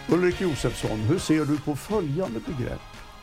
Ulrik Josefsson, hur ser du på följande begrepp?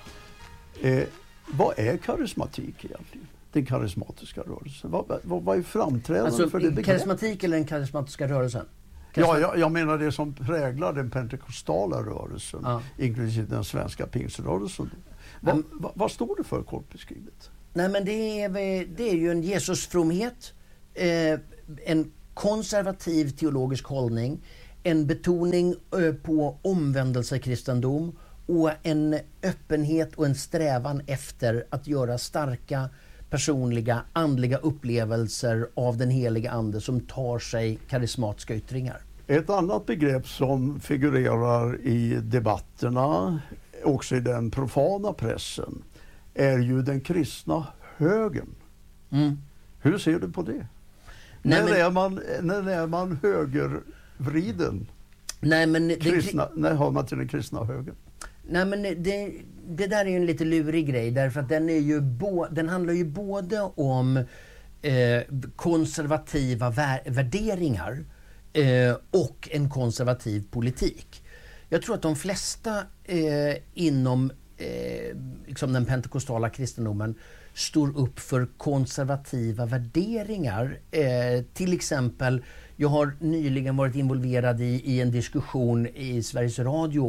Vad är karismatik egentligen? Den karismatiska rörelsen. Vad är framträdande för det begreppet? Karismatik eller den karismatiska rörelsen? Ja, jag menar det som präglar den pentekostala rörelsen, inklusive den svenska pingströrelsen. Vad står det för kort beskrivet? Nej, men det är ju en Jesusfromhet, en konservativ teologisk hållning, en betoning på omvändelsekristendom och en öppenhet och en strävan efter att göra starka personliga andliga upplevelser av den heliga ande som tar sig karismatiska yttringar. Ett annat begrepp som figurerar i debatterna, också i den profana pressen, är ju den kristna högern. Hur ser du på det? När är man högervriden? När hör man till den kristna högern? Nej, men det där är ju en lite lurig grej, därför att den handlar ju både om konservativa värderingar och en konservativ politik. Jag tror att de flesta inom liksom den pentekostala kristendomen står upp för konservativa värderingar. Till exempel, jag har nyligen varit involverad i en diskussion i Sveriges Radio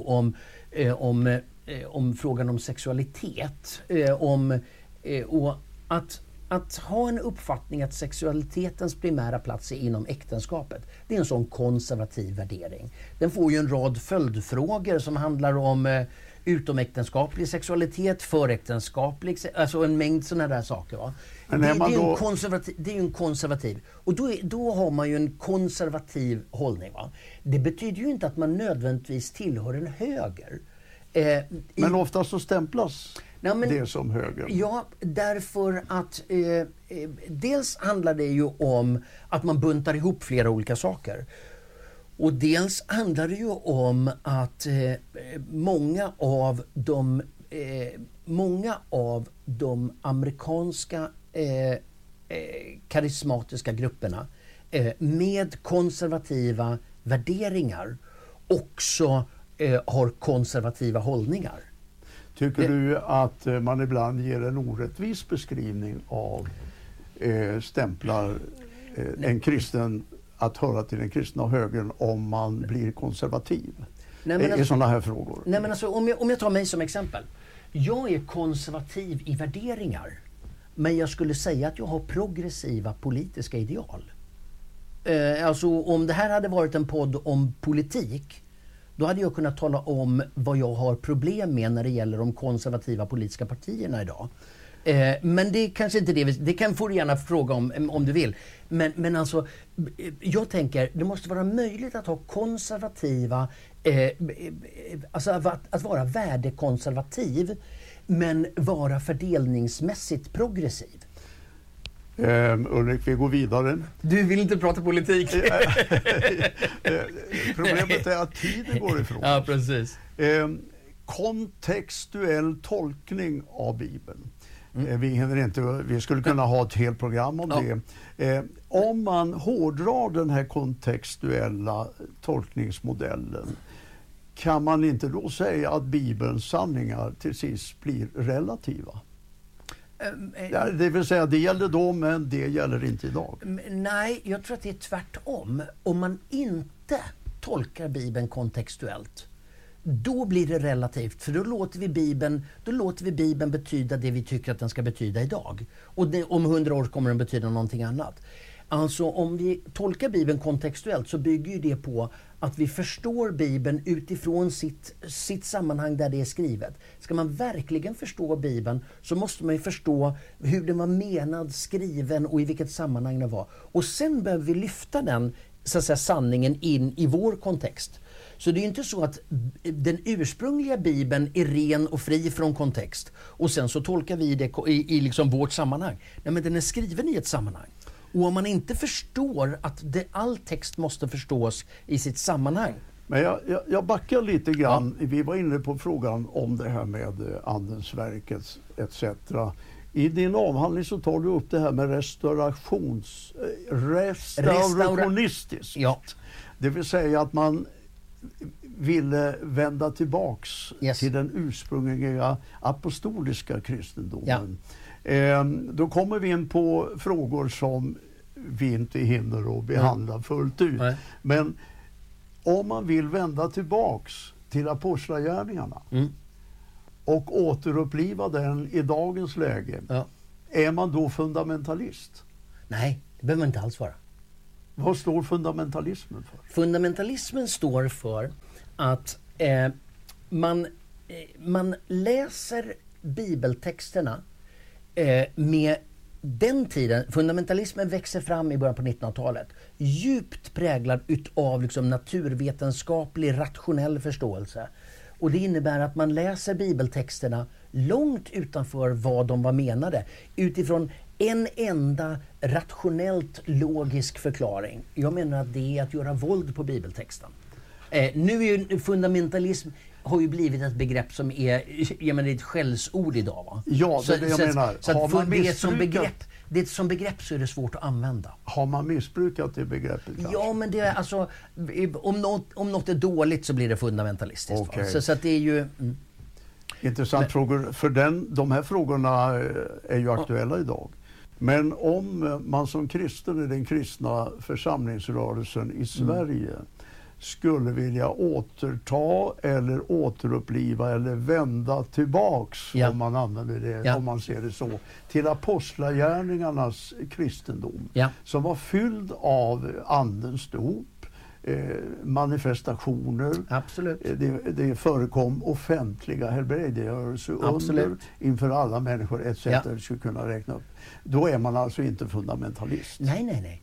om frågan om sexualitet. Och att ha en uppfattning att sexualitetens primära plats är inom äktenskapet, det är en sån konservativ värdering. Den får ju en rad följdfrågor som handlar om utomäktenskaplig sexualitet, föräktenskaplig, alltså en mängd sådana där saker. Va? Det är ju en konservativ. Och då har man ju en konservativ hållning. Va? Det betyder ju inte att man nödvändigtvis tillhör en höger. Men ofta så stämplas det som höger. Ja, därför att dels handlar det ju om att man buntar ihop flera olika saker. Och dels handlar det ju om att många av de amerikanska karismatiska grupperna med konservativa värderingar också har konservativa hållningar. Tycker du att man ibland ger en orättvis beskrivning av stämplar en kristen att höra till den kristna högern om man blir konservativ i sådana här frågor? Nej, men alltså, om jag tar mig som exempel. Jag är konservativ i värderingar, men jag skulle säga att jag har progressiva politiska ideal. Alltså om det här hade varit en podd om politik, då hade jag kunnat tala om vad jag har problem med när det gäller de konservativa politiska partierna idag. Men det är kanske inte det får du gärna fråga om du vill. Men alltså, jag tänker, det måste vara möjligt att ha konservativa, alltså att vara värdekonservativ, men vara fördelningsmässigt progressiv. Ulrik, vi går vidare. Du vill inte prata politik. Problemet är att tiden går ifrån. Ja, precis. Kontextuell tolkning av Bibeln. Vi hinner inte, vi skulle kunna ha ett helt program om det. Om man hårdrar den här kontextuella tolkningsmodellen, kan man inte då säga att Bibelns sanningar till sist blir relativa? Det vill säga, det gäller då, men det gäller inte idag. Nej, jag tror att det är tvärtom. Om man inte tolkar Bibeln kontextuellt, då blir det relativt. För då låter vi Bibeln betyda det vi tycker att den ska betyda idag. Och om 100 år kommer den betyda någonting annat. Alltså om vi tolkar Bibeln kontextuellt, så bygger ju det på att vi förstår Bibeln utifrån sitt sammanhang där det är skrivet. Ska man verkligen förstå Bibeln, så måste man ju förstå hur den var menad, skriven och i vilket sammanhang den var. Och sen behöver vi lyfta den, så att säga, sanningen in i vår kontext. Så det är inte så att den ursprungliga Bibeln är ren och fri från kontext och sen så tolkar vi det i liksom vårt sammanhang. Nej, men den är skriven i ett sammanhang. Och om man inte förstår att all text måste förstås i sitt sammanhang. Men jag backar lite grann. Ja. Vi var inne på frågan om det här med andens verk etc. I din avhandling så tar du upp det här med restaurationistiskt. Ja. Det vill säga att man ville vända tillbaks Yes. till den ursprungliga apostoliska kristendomen. Då kommer vi in på frågor som vi inte hinner att behandla fullt ut. Nej. Men om man vill vända tillbaks till apostlagärningarna och återuppliva den i dagens läge, är man då fundamentalist? Nej, det behöver man inte alls vara. Vad står fundamentalismen för? Fundamentalismen står för att man läser bibeltexterna med den tiden. Fundamentalismen växer fram i början på 1900-talet. Djupt präglad utav liksom naturvetenskaplig, rationell förståelse. Och det innebär att man läser bibeltexterna långt utanför vad de var menade. Utifrån en enda rationellt logisk förklaring. Jag menar att det är att göra våld på bibeltexten. Nu är ju fundamentalism har ju blivit ett begrepp som är, jag menar, ett skällsord idag, va? Ja, det är det jag menar. Så det som begrepp så är det svårt att använda. Har man missbrukat det begreppet kanske? Ja, men det är alltså, om något är dåligt så blir det fundamentalistiskt. Okay. Så att det är ju... Intressant frågor, för de här frågorna är ju aktuella idag. Men om man som kristen i den kristna församlingsrörelsen i Sverige skulle vilja återta eller återuppliva eller vända tillbaks, om man använder det, om man ser det så, till apostlagärningarnas kristendom, som var fylld av andens dop, manifestationer. Absolut. Det förekom offentliga helbrägdagörelser inför alla människor etc. skulle kunna räkna upp. Då är man alltså inte fundamentalist. Nej.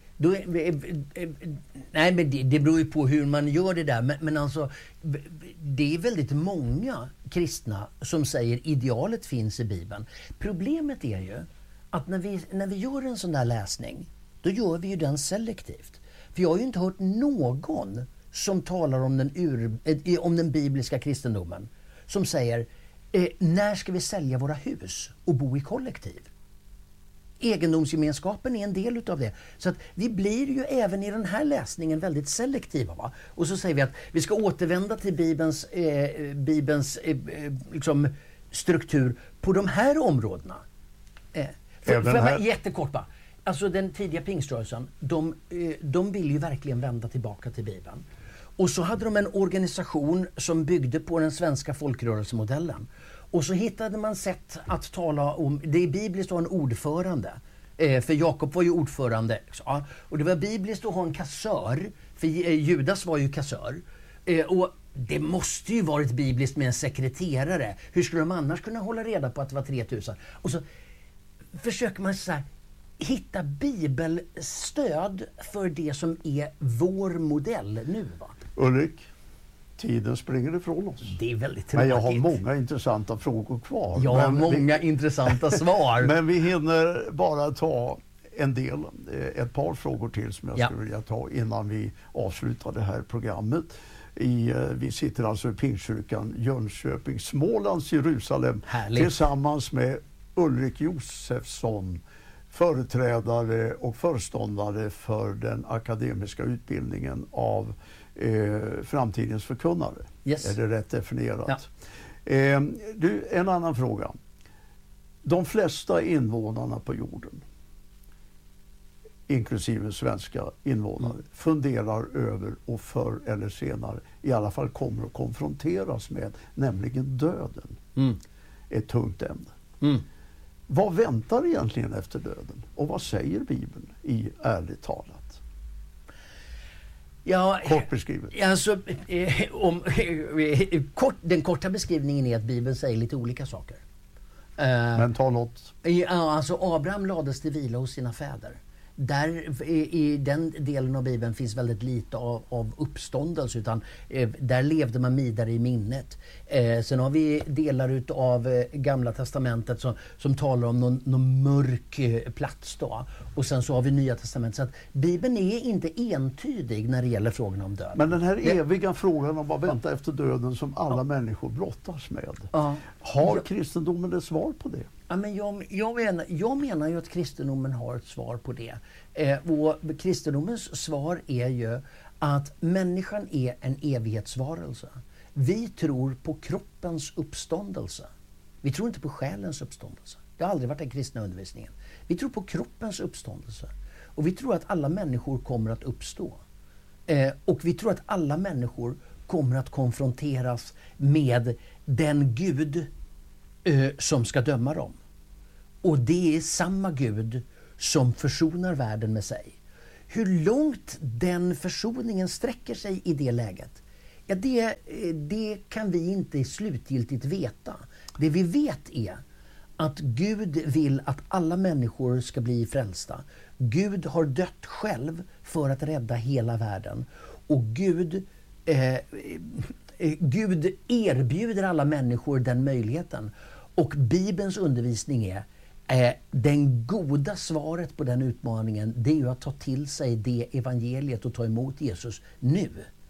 Nej, men det beror ju på hur man gör det där. Men alltså, det är väldigt många kristna som säger idealet finns i Bibeln. Problemet är ju att när vi gör en sån där läsning, då gör vi ju den selektivt. För jag har ju inte hört någon som talar om den bibliska kristendomen som säger när ska vi sälja våra hus och bo i kollektiv? Egendomsgemenskapen är en del utav det. Så att vi blir ju även i den här läsningen väldigt selektiva. Va? Och så säger vi att vi ska återvända till Bibelns liksom struktur på de här områdena. Jättekort bara. Alltså den tidiga pingströrelsen, de vill ju verkligen vända tillbaka till Bibeln. Och så hade de en organisation som byggde på den svenska folkrörelsemodellen. Och så hittade man sätt att tala om, det är bibliskt att ha en ordförande. För Jakob var ju ordförande. Ja, och det var bibliskt att ha en kassör, för Judas var ju kassör. Och det måste ju varit bibliskt med en sekreterare. Hur skulle de annars kunna hålla reda på att det var 3000? Och så försöker man så här hitta bibelstöd för det som är vår modell nu, va? Ulrik, tiden springer ifrån oss. Det är väldigt tråkigt. Men jag har många intressanta frågor kvar. Jag har många intressanta svar. Men vi hinner bara ta ett par frågor till som jag skulle vilja ta innan vi avslutar det här programmet. Vi sitter alltså i Pingstkyrkan Jönköping, Smålands Jerusalem. Härligt. Tillsammans med Ulrik Josefsson, företrädare och föreståndare för den akademiska utbildningen av framtidens förkunnare. Yes. Är det rätt definierat? Ja. En annan fråga. De flesta invånarna på jorden, inklusive svenska invånare, funderar över och förr eller senare i alla fall kommer att konfronteras med, nämligen döden. Ett tungt ämne. Vad väntar egentligen efter döden? Och vad säger Bibeln i ärligt talat? Ja, kort beskrivet. Alltså, den korta beskrivningen är att Bibeln säger lite olika saker. Men ta något. Alltså Abraham lades till vila hos sina fäder. Där i den delen av Bibeln finns väldigt lite av uppståndelse, utan där levde man vidare i minnet. Sen har vi delar av Gamla testamentet som talar om någon mörk plats då. Och sen så har vi Nya testamentet. Så att Bibeln är inte entydig när det gäller frågan om döden. Men den här eviga frågan om vad väntar efter döden som alla människor brottas med. Har kristendomen ett svar på det? Ja, men jag menar ju att kristendomen har ett svar på det. Och kristendomens svar är ju att människan är en evighetsvarelse. Vi tror på kroppens uppståndelse. Vi tror inte på själens uppståndelse. Det har aldrig varit den kristna undervisningen. Vi tror på kroppens uppståndelse. Och vi tror att alla människor kommer att uppstå. Och vi tror att alla människor kommer att konfronteras med den Gud som ska döma dem. Och det är samma Gud som försonar världen med sig. Hur långt den försoningen sträcker sig i det läget, ja, det kan vi inte slutgiltigt veta. Det vi vet är att Gud vill att alla människor ska bli frälsta. Gud har dött själv för att rädda hela världen. Och Gud erbjuder alla människor den möjligheten. Och Bibelns undervisning är den goda svaret på den utmaningen, det är ju att ta till sig det evangeliet och ta emot Jesus nu.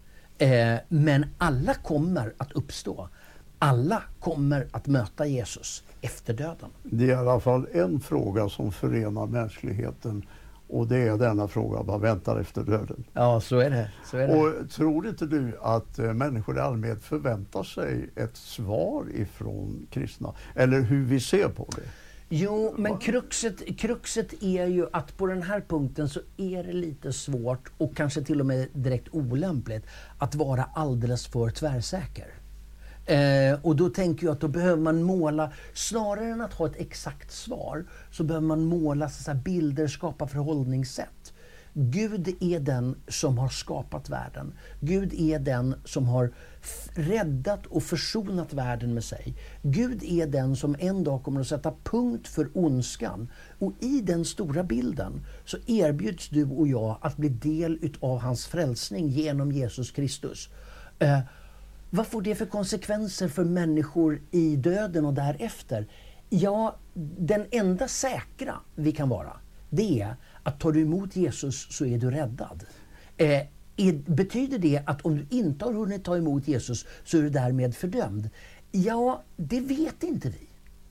Men alla kommer att uppstå. Alla kommer att möta Jesus efter döden. Det är i alla fall en fråga som förenar mänskligheten, och det är denna fråga: vad väntar efter döden? Ja, så är det. Och tror inte du att människor i allmänhet förväntar sig ett svar ifrån kristna? Eller hur vi ser på det? Jo, men kruxet är ju att på den här punkten så är det lite svårt och kanske till och med direkt olämpligt att vara alldeles för tvärsäker. Och då tänker jag att då behöver man måla, snarare än att ha ett exakt svar, så behöver man måla så här bilder, skapa förhållningssätt. Gud är den som har skapat världen. Gud är den som har räddat och försonat världen med sig. Gud är den som en dag kommer att sätta punkt för ondskan. Och i den stora bilden så erbjuds du och jag att bli del utav hans frälsning genom Jesus Kristus. Vad får det för konsekvenser för människor i döden och därefter? Ja, den enda säkra vi kan vara, det är att tar du emot Jesus så är du räddad. Betyder det att om du inte har hunnit ta emot Jesus så är du därmed fördömd? Ja, det vet inte vi.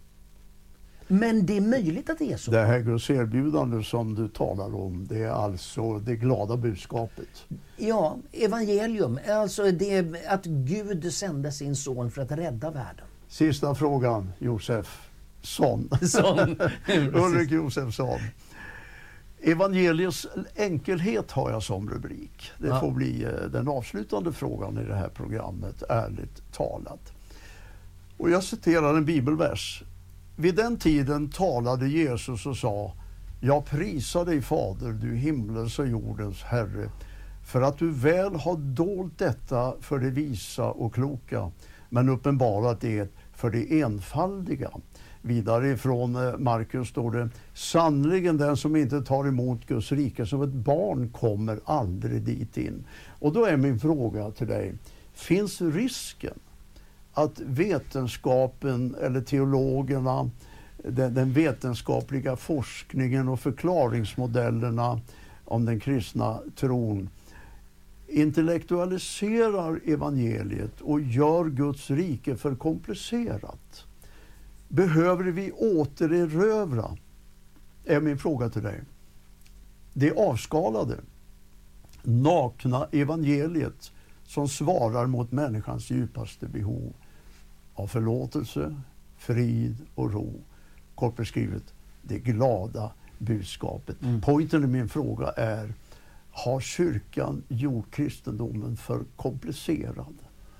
Men det är möjligt att det är så. Det här grosserbjudande som du talar om, det är alltså det glada budskapet. Ja, evangelium. Alltså det är att Gud sände sin son för att rädda världen. Sista frågan, Josefsson. Ulrik Josefsson. Evangeliets enkelhet har jag som rubrik. Det får bli den avslutande frågan i det här programmet, ärligt talat. Och jag citerar en bibelvers. Vid den tiden talade Jesus och sa: jag prisar dig, Fader, du himlens och jordens Herre, för att du väl har dolt detta för det visa och kloka, men uppenbarat det för det enfaldiga. Vidare från Markus står det: sannligen den som inte tar emot Guds rike som ett barn kommer aldrig dit in. Och då är min fråga till dig: finns risken att vetenskapen eller teologerna, den vetenskapliga forskningen och förklaringsmodellerna om den kristna tron intellektualiserar evangeliet och gör Guds rike för komplicerat? Behöver vi återerövra, är min fråga till dig, det avskalade, nakna evangeliet som svarar mot människans djupaste behov av förlåtelse, frid och ro. Kort beskrivet, det glada budskapet. Poängen i min fråga är: har kyrkan gjort kristendomen för komplicerad?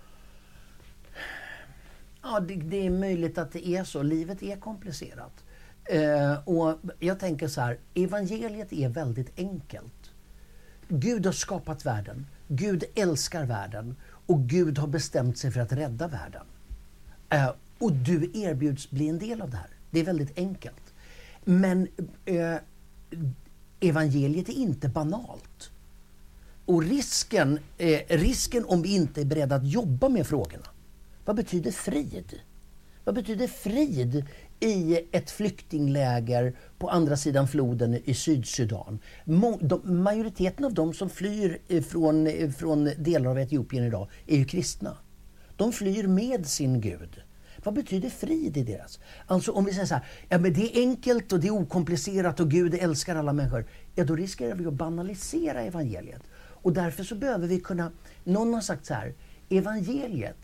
Ja, det är möjligt att det är så. Livet är komplicerat. Och jag tänker så här, evangeliet är väldigt enkelt. Gud har skapat världen. Gud älskar världen. Och Gud har bestämt sig för att rädda världen. Och du erbjuds bli en del av det här. Det är väldigt enkelt. Men evangeliet är inte banalt. Och risken om vi inte är beredda att jobba med frågorna. Vad betyder frid? Vad betyder frid i ett flyktingläger på andra sidan floden i Sydsudan? Majoriteten av de som flyr från delar av Etiopien idag är ju kristna. De flyr med sin Gud. Vad betyder frid i deras? Alltså om vi säger så här, ja men det är enkelt och det är okomplicerat och Gud älskar alla människor. Ja, då riskerar vi att banalisera evangeliet. Och därför så behöver vi kunna, någon har sagt så här, evangeliet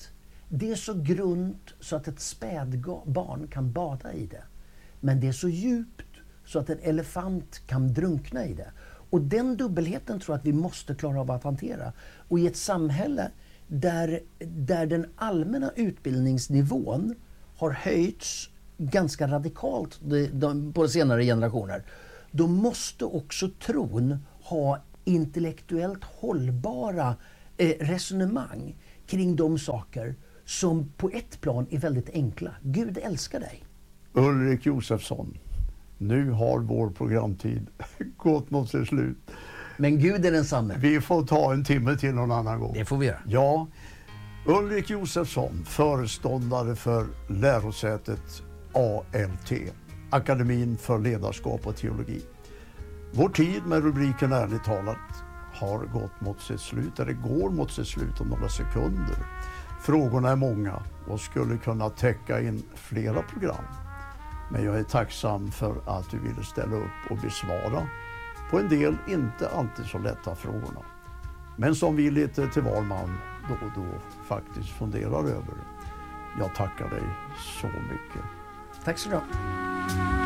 Det är så grunt så att ett spädbarn kan bada i det. Men det är så djupt så att en elefant kan drunkna i det. Och den dubbelheten tror jag att vi måste klara av att hantera. Och i ett samhälle där den allmänna utbildningsnivån har höjts ganska radikalt på senare generationer, då måste också tron ha intellektuellt hållbara resonemang kring de saker som på ett plan är väldigt enkla. Gud älskar dig. Ulrik Josefsson, nu har vår programtid gått mot sitt slut. Men Gud är densamme. Vi får ta en timme till någon annan gång. Det får vi göra. Ja, Ulrik Josefsson, föreståndare för lärosätet ALT, Akademin för ledarskap och teologi. Vår tid med rubriken Ärligt talat har gått mot sitt slut, eller går mot sitt slut om några sekunder. Frågorna är många och skulle kunna täcka in flera program. Men jag är tacksam för att du ville ställa upp och besvara på en del inte alltid så lätta frågorna. Men som vi lite till var man då och då faktiskt funderar över. Jag tackar dig så mycket. Tack så du ha.